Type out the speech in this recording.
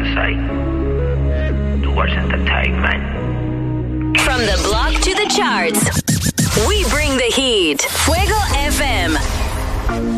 website, Towards Entertainment. From the block to the charts, we